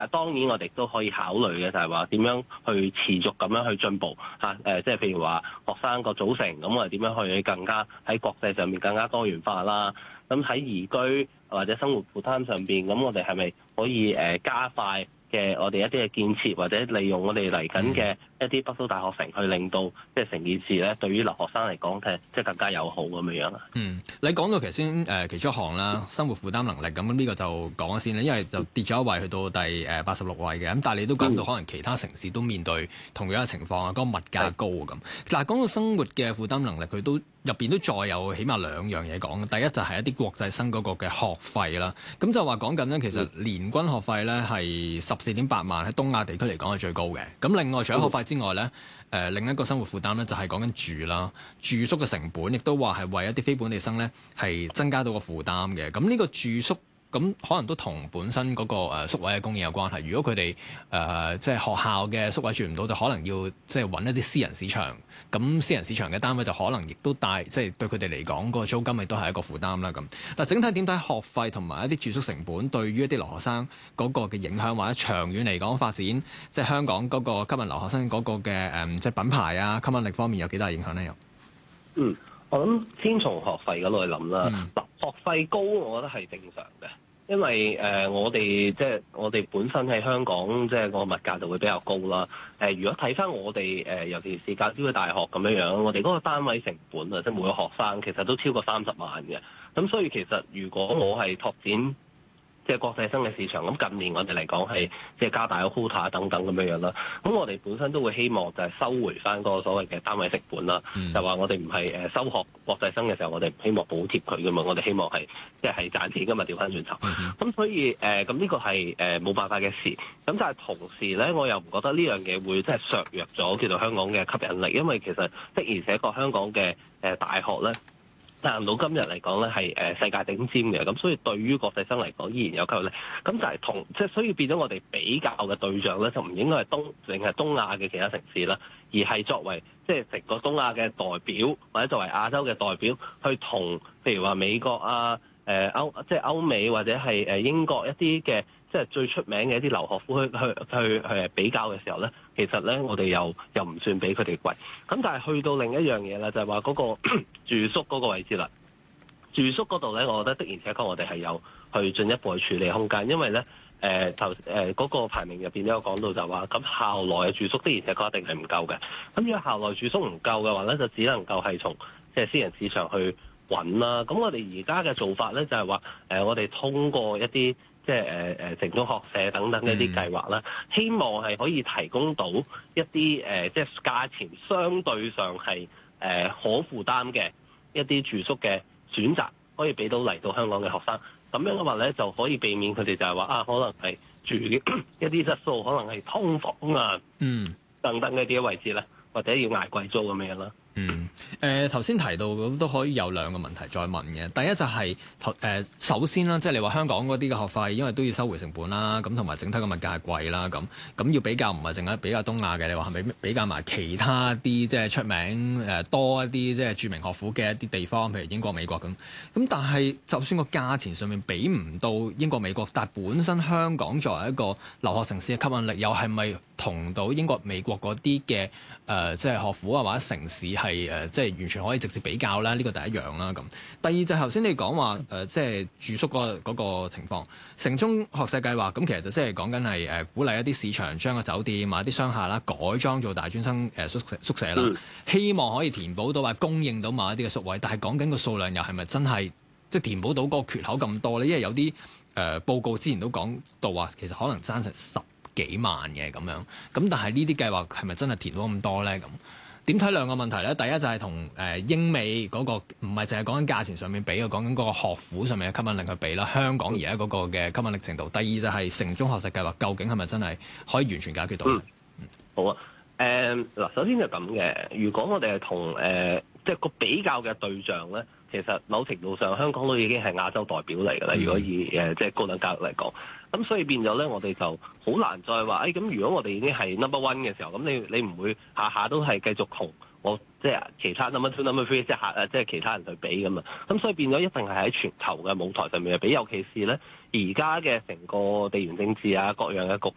當然我哋都可以考慮嘅就係話點樣去持續咁樣去進步嚇，即係譬如話學生個組成，咁我哋點樣去更加喺國際上面更加多元化啦？咁喺移居或者生活負擔上邊，咁我哋係咪可以加快嘅我哋一啲嘅建設，或者利用我哋嚟緊嘅一啲北都大學城，去令到即係成件事咧，對於留學生嚟講即係更加友好咁樣樣啦。 你講到其實先其中一項啦，生活負擔能力咁呢個就講咗先啦，因為就跌咗一位去到第86位嘅，咁但係你都講到可能其他城市都面對同樣嘅情況啊，嗰個物價高咁。嗱，講到生活嘅負擔能力，佢都入邊都再有起碼兩樣嘢講。第一就係一啲國際生嗰個嘅學費啦，咁就話講緊咧，其實年均學費咧係14.8萬，喺東亞地區嚟講係最高嘅。咁另外除咗學費之外咧，另一個生活負擔咧就係講緊住啦，住宿嘅成本亦都話係為一啲非本地生咧係增加到個負擔嘅。咁呢個住宿咁可能都同本身嗰個宿位嘅供應有關係。如果佢哋即係學校嘅宿位住唔到，就可能要即係揾一啲私人市場。咁私人市場嘅單位就可能亦都帶即係對佢哋嚟講個租金亦都係一個負擔啦。咁嗱，整體點睇學費同埋一啲住宿成本對於一啲留學生嗰個嘅影響，或者長遠嚟講發展即係香港嗰個吸引留學生嗰個嘅即係品牌啊吸引力方面有幾大影響咧？又我諗先從學費嗰度去諗啦。嗱，學費高，我覺得係正常嘅。因為我哋本身喺香港，即係個物價就會比較高啦。如果睇翻我哋尤其是教資大學咁樣，我哋嗰個單位成本啊，即係每個學生其實都超過30萬嘅。咁所以其實如果我係拓展即係國際生嘅市場，咁近年我哋嚟講係即係加大個 quota 等等咁樣啦。咁我哋本身都會希望就係收回翻嗰個所謂嘅單位成本啦。就話我哋唔係收學國際生嘅時候，我哋唔希望補貼佢噶嘛，我哋希望係即係賺錢噶嘛，調翻轉頭。咁所以咁呢個係冇辦法嘅事。咁但係同時咧，我又唔覺得呢樣嘢會即係削弱咗叫做香港嘅吸引力，因為其實的而且確香港嘅大學咧，但到今日嚟講咧係世界頂尖嘅，咁所以對於國際生嚟講依然有吸引力。咁但係即係所以變咗我哋比較嘅對象咧，就唔應該係淨係東亞嘅其他城市啦，而係作為即係成個東亞嘅代表，或者作為亞洲嘅代表，去同譬如話美國啊、即係歐美或者係英國一啲嘅即係最出名嘅一啲留學府去比較嘅時候咧，其實咧我哋又唔算比佢哋貴。咁但係去到另一樣嘢啦，就係話嗰個住宿嗰個位置啦。住宿嗰度咧，我覺得的而且確我哋係有去進一步去處理空間，因為咧嗰個排名入邊都有講到就話，咁校內嘅住宿的而且確一定係唔夠嘅。咁如果校內住宿唔夠嘅話咧，就只能夠係從即係私人市場去揾啦。咁我哋而家嘅做法咧就係話我哋通過一啲即係城中學社等等嘅一啲計劃啦，希望係可以提供到一啲即係價錢相對上係可負擔嘅一啲住宿嘅選擇，可以俾到嚟到香港嘅學生。咁樣嘅話咧，就可以避免佢哋就係話可能係住一啲質素，可能係劏房啊，等等嘅啲位置咧，或者要捱貴租咁樣啦。 頭先提到咁都可以有兩個問題再問嘅。第一就係首先啦，即係你話香港嗰啲嘅學費，因為都要收回成本啦，咁同埋整體嘅物價係貴啦，咁要比較唔係淨係比較東亞嘅，你話係咪比較埋其他啲即係出名多一啲即係著名學府嘅一啲地方，譬如英國、美國咁。咁但係就算個價錢上面比唔到英國、美國，但係本身香港作為一個留學城市嘅吸引力，又係咪同到英國、美國嗰啲嘅即係學府啊或者城市係即係完全可以直接比較啦？呢個第一樣啦。咁第二就係頭先你講話即係住宿嗰個情況，城中學社計劃咁其實就即係講緊係鼓勵一啲市場將個酒店或者啲商廈啦改裝做大專生宿舍啦，希望可以填補到或供應到某一啲嘅宿位，但係講緊個數量又係咪真係即係填補到嗰個缺口咁多咧？因為有啲報告之前都講到話，其實可能爭成10幾萬嘅咁樣，咁但係呢啲計劃係咪真係填到咁多咧？咁點睇兩個問題咧？第一就係同英美嗰個唔係淨係講緊價錢上面比，講緊嗰個學府上面嘅吸引力去比啦。香港而家嗰個嘅吸引力程度。第二就係城中學社計劃究竟係咪真係可以完全解決到？ 好啊。嗱，首先就咁嘅。如果我哋係同即係個比較嘅對象咧，其實某程度上香港都已經係亞洲代表嚟㗎啦。如果以即係高等教育嚟講，咁所以變咗咧，我哋就好難再話咁如果我哋已經係 number one 嘅時候，咁你唔會下下都係繼續同我即係其他 number two、number three 即係其他人去比㗎嘛。咁所以變咗一定係喺全球嘅舞台上面去比，尤其是咧而家嘅成個地緣政治啊各樣嘅局